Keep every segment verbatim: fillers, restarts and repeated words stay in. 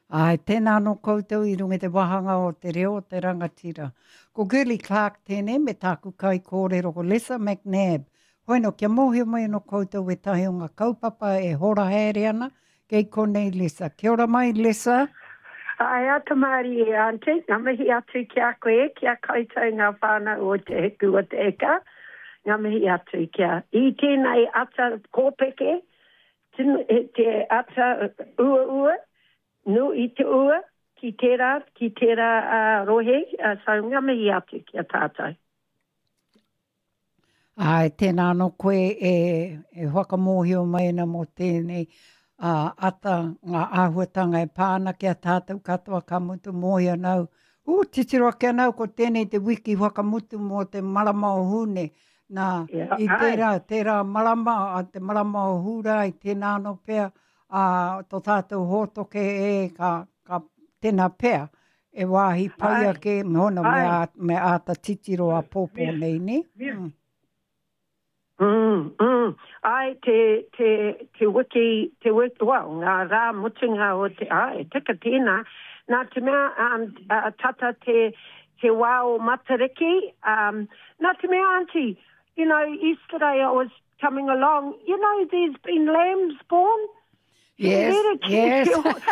Ai, tēnā no koutou I runga te wahanga o te reo te rangatira. Ko Gurley Clark tēnei me tāku kai kōrero ko Lisa McNabb. Hoi no kia mohi mai no koutou e tahi o ngā kaupapa e hora haere ana kei konei Lisa. Kia ora mai Lisa. Ai ata mari e ante, ngā mihi atu kia koe, kia koutou ngā whānau o te heku o te eka. Ngā mihi atu kia. I tēnei ata kōpeke, te ata ua ua, no I te ua, ki tērā, ki tērā uh, rohe, uh, so ngā mihi atu kia tātou. Ai, tēnā no koe e, e whakamohio mai na mo tēnei uh, ata ngā āhuatanga e pāna kia tātou katoa ka mutu mohi anau. U, titiro kia nau ko tēnei te wiki whakamutu mo te marama o hune. Nā, yeah, I tērā, tērā marama, a te marama o hura, I tēnā no pēr, a uh, tō tātou hōtoke e ka, ka tēnā pēr e wāhi paia ke me hona me, a, me āta titiro a pōpō nei ne. Mm. Mm, mm. Ai, te, te, te wiki, te wiki, well, ngā rā mutunga o te, ai, tika tēnā, nā te mea um, uh, tata te, te wā o Matariki, um, nā te mea auntie, you know, yesterday I was coming along, you know, there's been lambs born. Yes, yes.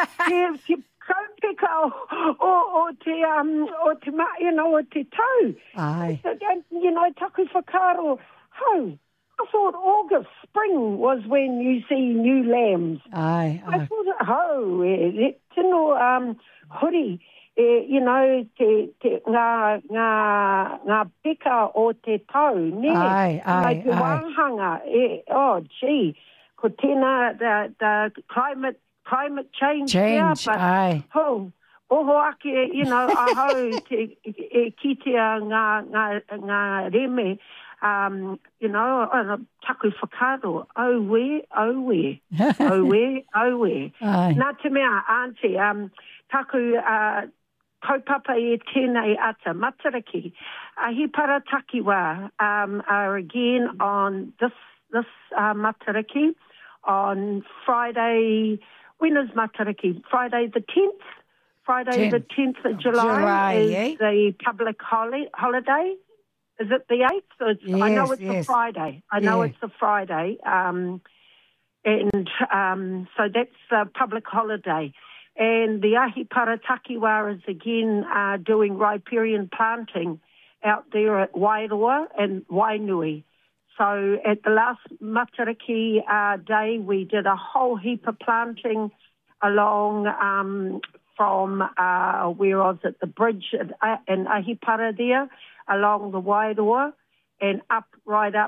Te kaupeka o, o te, um, o te, you know, o te tau. Ai. You know, taku whakaro, ho, I thought August, spring was when you see new lambs. Ai, ai. I thought, ho, e, tino, um, huri, e, you know, te, te, ngā, ngā, ngā peka o te tau, ne? Ai, ai, te ai. wāhanga, e, oh, gee. Ko tēnā, the, the climate, climate change. Change, yeah, ai. Ho, oho ake, you know, aho, te, e kitea ngā, ngā, ngā reme, um, you know, uh, taku whakaro, au we, au we, au we, au we. Nā te mea, auntie, um, taku, uh, kaupapa e tēnei ata, Matariki, ahi para takiwa, um, are again on this, this, uh, Matariki, on Friday, when is Matariki? Friday the tenth? Friday Ten. the tenth of July, July is eh? the public holi- holiday. Is it the eighth? It's, yes, I know it's yes. a Friday. I know yeah. it's a Friday. Um, and um, so that's a public holiday. And the Ahi Paratakiwa is again uh, doing riparian planting out there at Wairoa and Wainui. So at the last Matariki uh, day, we did a whole heap of planting along um, from, uh, where was it, the bridge at, in Ahipara there, along the Wairoa, and up, right up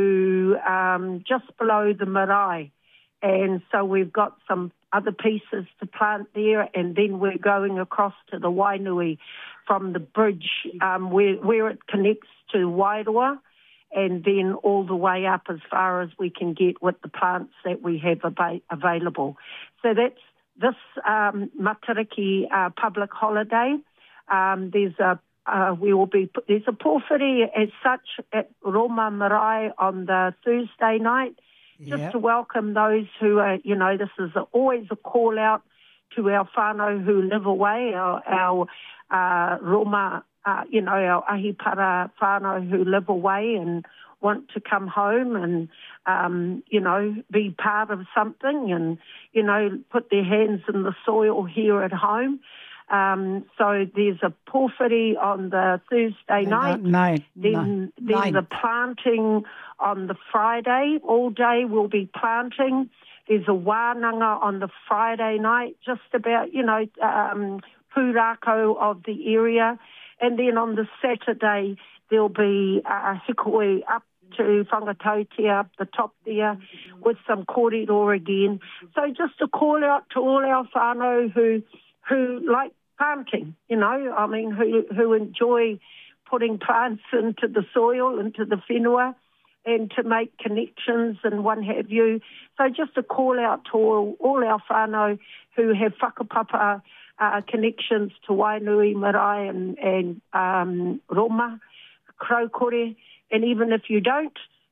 to um, just below the marae. And so we've got some other pieces to plant there, and then we're going across to the Wainui from the bridge um, where, where it connects to Wairoa, and then all the way up as far as we can get with the plants that we have ab- available. So that's this um, Matariki uh, public holiday. Um, there's a uh, we will be there's a porphyry as such at Roma Marae on the Thursday night, just yep. to welcome those who are, you know, this is a, always a call out to our whānau who live away, our, our uh, Roma. Uh, you know, our ahipara whānau who live away and want to come home and, um, you know, be part of something and, you know, put their hands in the soil here at home. Um, so there's a porphyry on the Thursday night. No, then no, there's no. a planting on the Friday. All day we'll be planting. There's a wānanga on the Friday night, just about, you know, um, pūrākau of the area. And then on the Saturday, there'll be a uh, hikoi up to Whangatautia, up the top there, with some kōrero again. So just a call out to all our whānau who, who like planting, you know, I mean, who, who enjoy putting plants into the soil, into the whenua, and to make connections and what have you. So just a call out to all, all our whānau who have whakapapa Uh, connections to Wainui, Marae and, and um, Roma, Kraukore, and even if you don't,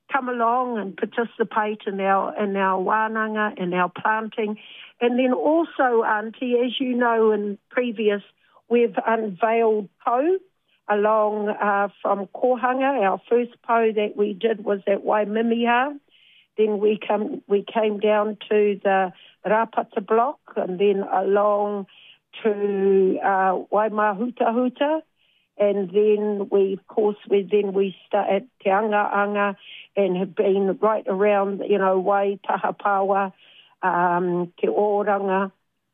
come along and participate in our in our wānanga, in our planting. And then also, Auntie, as you know, in previous, we've unveiled po along uh, from Kohanga. Our first po that we did was at Waimimiha. Then we come we came down to the Rapata block, and then along to uh, Waimahutahuta. And then we, of course, we then we start at Te Angaanga and have been right around, you know, Wai Tahapawa, um, Te Oranga.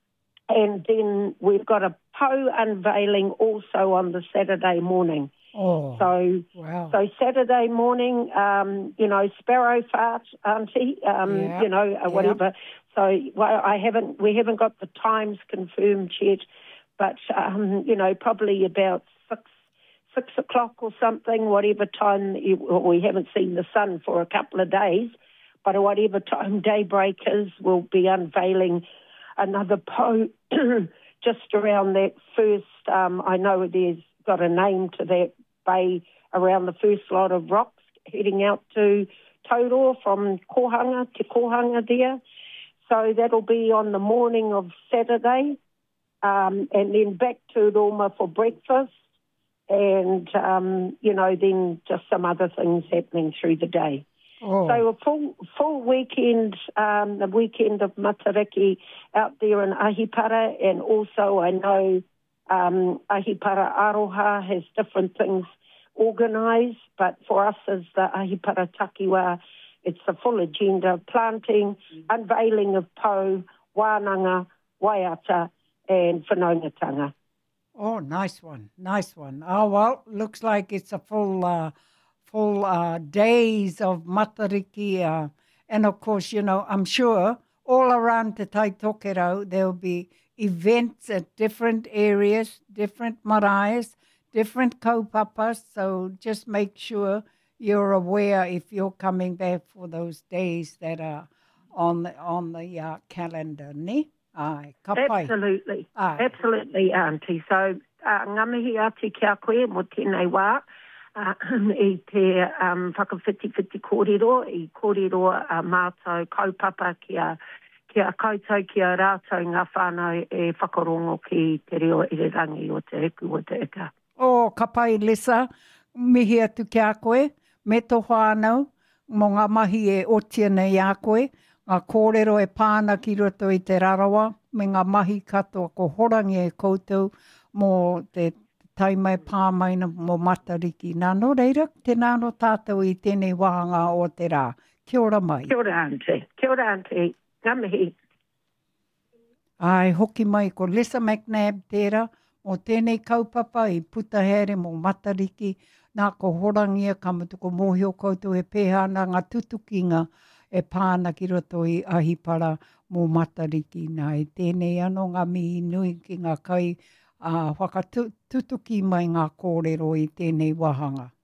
And then we've got a po unveiling also on the Saturday morning. Oh, so, wow. So Saturday morning, um, you know, sparrow fart, Auntie, um, yeah. you know, uh, whatever. Yeah. So well, I haven't, we haven't got the times confirmed yet, but, um, you know, probably about six, six o'clock or something, whatever time, you, well, we haven't seen the sun for a couple of days, but whatever time daybreak is, we'll be unveiling another po just around that first, um, I know there's got a name to that bay around the first lot of rocks heading out to Taurua from Kohanga to Kohanga there. So that'll be on the morning of Saturday, um, and then back to Roma for breakfast, and, um, you know, then just some other things happening through the day. Oh. So a full full weekend, um, the weekend of Matariki out there in Ahipara, and also I know um, Ahipara Aroha has different things organised, but for us as the Ahipara Takiwa, it's a full agenda: planting, unveiling of po, wānanga, waiata, and whanaungatanga. Oh, nice one, nice one. Oh, well, looks like it's a full... Uh, full uh, days of Matariki. Uh, and of course, you know, I'm sure all around Te Tai Tokerau, there will be events at different areas, different maraes, different kaupapas. So just make sure you're aware if you're coming back for those days that are on the, on the uh, calendar, ne? Ai, ka pai. Absolutely. Ai. Absolutely, Auntie. So, uh, ngamihi ati kia koe mo tēnei wā. Uh, I te um, whakawhiti-whiti kōrero, i kōrero uh, mātou kaupapa kia, kia koutou kia rātou ngā whānau e whakarongo ki te reo i re rangi o te eku o te eka. O, ka pai, Lisa, mihi atu kia koe, me tō whānau, mō ngā mahi e otia nei a koe, ngā kōrero e pāna ki roto i te rarawa, me ngā mahi katoa ko horangi e koutou mō te taimai pāmaina mō Matariki. Nā no reira, te nāno tātou i tēnei wahanga o te rā. Kia ora mai. Kia ora, Auntie. Kia ora, Auntie. Ngā mihi. Ai, hoki mai ko Lisa McNabb tērā, o tēnei kaupapa i Putahere mō Matariki, nā ko horangia kamatuko mōhio koutou e pēhana ngā tutukinga e pāna ki roto i Ahipara mō Matariki. Nā e tēnei anō ngā mihi nui ki ngā kai, Uh, whakatutuki mai ngā kōrero i tēnei wahanga.